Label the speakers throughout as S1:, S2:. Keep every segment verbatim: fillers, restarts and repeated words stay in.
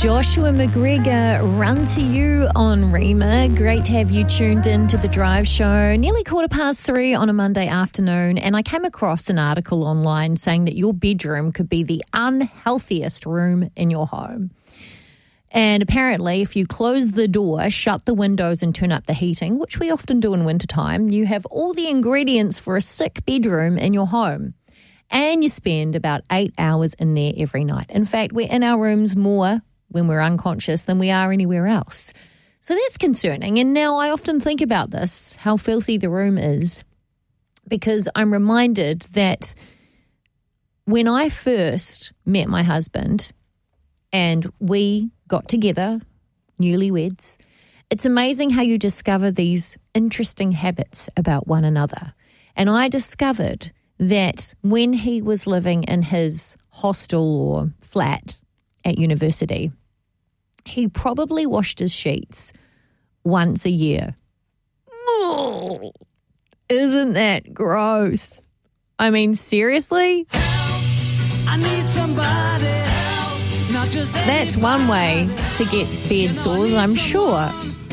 S1: Joshua McGregor, Run to You on Rima. Great to have you tuned in to The Drive Show. Nearly quarter past three on a Monday afternoon, and I came across an article online saying that your bedroom could be the unhealthiest room in your home. And apparently, if you close the door, shut the windows and turn up the heating, which we often do in wintertime, you have all the ingredients for a sick bedroom in your home. And you spend about eight hours in there every night. In fact, we're in our rooms more when we're unconscious than we are anywhere else. So that's concerning. And now I often think about this, how filthy the room is, because I'm reminded that when I first met my husband and we got together, newlyweds, it's amazing how you discover these interesting habits about one another. And I discovered that when he was living in his hostel or flat at university, he probably washed his sheets once a year. Oh, isn't that gross? I mean, seriously? I need somebody help, not just That's one way to get bed sores, I'm sure.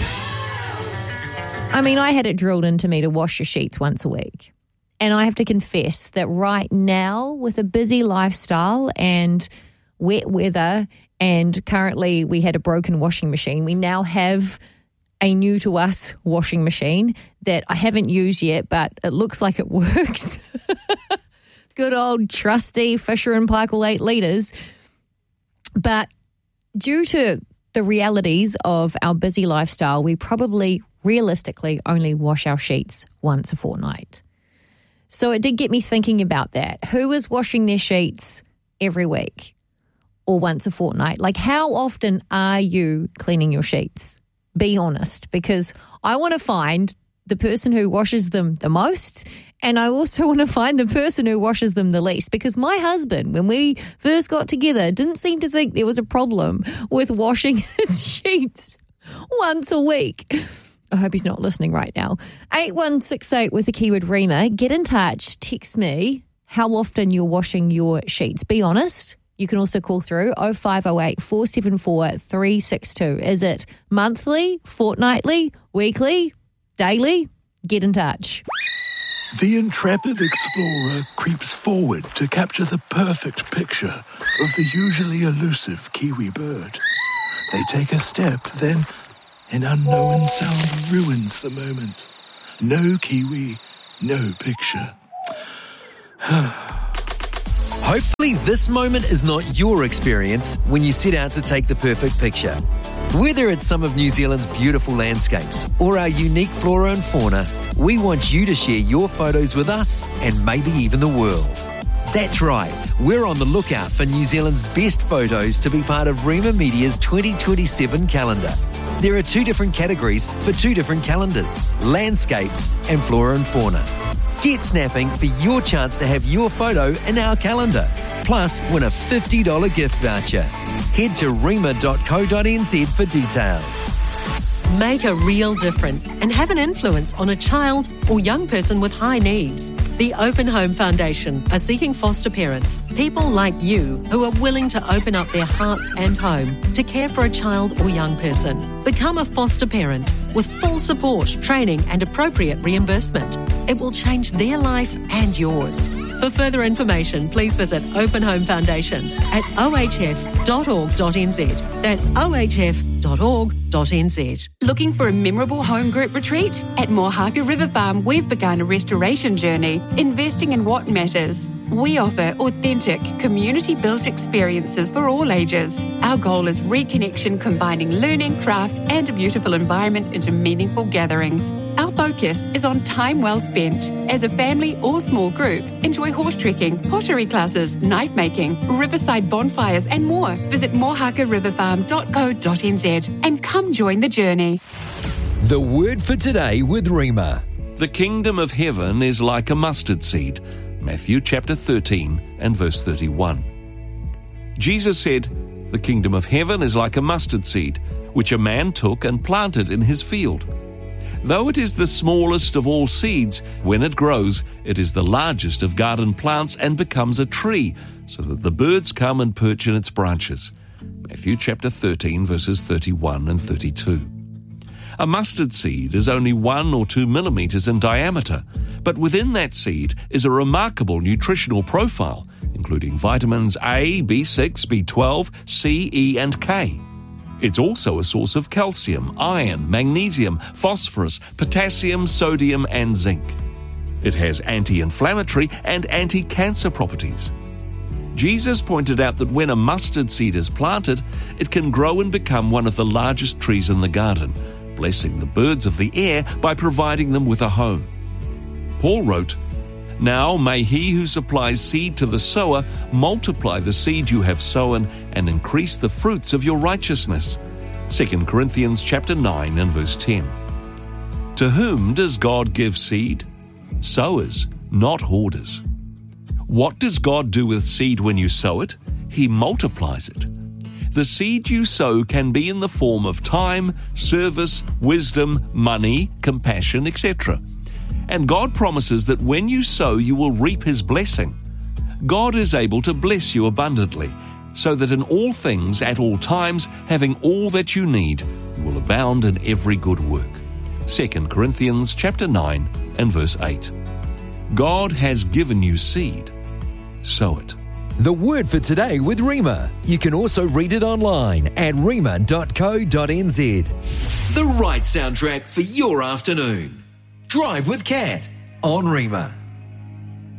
S1: I mean, I had it drilled into me to wash your sheets once a week. And I have to confess that right now, with a busy lifestyle and wet weather, and currently we had a broken washing machine, we now have a new to us washing machine that I haven't used yet, but it looks like it works. Good old trusty Fisher and Paykel eight litres. But due to the realities of our busy lifestyle, we probably realistically only wash our sheets once a fortnight. So it did get me thinking about that. Who is washing their sheets every week or once a fortnight? Like, how often are you cleaning your sheets? Be honest, because I want to find the person who washes them the most, and I also want to find the person who washes them the least, because my husband, when we first got together, didn't seem to think there was a problem with washing his sheets once a week. I hope he's not listening right now. eight one six eight with the keyword Rima. Get in touch. Text me how often you're washing your sheets. Be honest. You can also call through oh five oh eight, four seven four, three six two. Is it monthly, fortnightly, weekly, daily? Get in touch.
S2: The intrepid explorer creeps forward to capture the perfect picture of the usually elusive kiwi bird. They take a step, then an unknown sound ruins the moment. No kiwi, no picture.
S3: Hopefully this moment is not your experience when you set out to take the perfect picture. Whether it's some of New Zealand's beautiful landscapes or our unique flora and fauna, we want you to share your photos with us and maybe even the world. That's right, we're on the lookout for New Zealand's best photos to be part of Rima Media's twenty twenty-seven calendar. There are two different categories for two different calendars, landscapes and flora and fauna. Get snapping for your chance to have your photo in our calendar. Plus, win a fifty dollars gift voucher. Head to rima dot co dot n z for details.
S4: Make a real difference and have an influence on a child or young person with high needs. The Open Home Foundation are seeking foster parents, people like you who are willing to open up their hearts and home to care for a child or young person. Become a foster parent with full support, training and appropriate reimbursement. It will change their life and yours. For further information, please visit Open Home Foundation at o h f dot org dot n z. That's o h f dot org dot n z.
S5: Looking for a memorable home group retreat? At Mohaka River Farm, we've begun a restoration journey, investing in what matters. We offer authentic, community-built experiences for all ages. Our goal is reconnection, combining learning, craft, and a beautiful environment into meaningful gatherings. Our focus is on time well spent. As a family or small group, enjoy horse trekking, pottery classes, knife making, riverside bonfires, and more. Visit mohaka river farm dot co dot n z and come join the journey.
S3: The word for today with Rima.
S6: The kingdom of heaven is like a mustard seed. Matthew chapter thirteen and verse thirty-one. Jesus said, "The kingdom of heaven is like a mustard seed, which a man took and planted in his field. Though it is the smallest of all seeds, when it grows, it is the largest of garden plants and becomes a tree, so that the birds come and perch in its branches. Matthew chapter thirteen, verses thirty-one and thirty-two. A mustard seed is only one or two millimeters in diameter, but within that seed is a remarkable nutritional profile, including vitamins A, B six, B twelve, C, E, and K. It's also a source of calcium, iron, magnesium, phosphorus, potassium, sodium, and zinc. It has anti-inflammatory and anti-cancer properties. Jesus pointed out that when a mustard seed is planted, it can grow and become one of the largest trees in the garden, blessing the birds of the air by providing them with a home. Paul wrote, "Now may he who supplies seed to the sower multiply the seed you have sown and increase the fruits of your righteousness." Second Corinthians chapter nine and verse ten. To whom does God give seed? Sowers, not hoarders. What does God do with seed when you sow it? He multiplies it. The seed you sow can be in the form of time, service, wisdom, money, compassion, et cetera. And God promises that when you sow, you will reap His blessing. God is able to bless you abundantly, so that in all things, at all times, having all that you need, you will abound in every good work. Second Corinthians chapter nine and verse eight. God has given you seed. Sow it.
S3: The Word for Today with Rima. You can also read it online at rima dot co dot n z. The right soundtrack for your afternoon. Drive with Cat on Rima.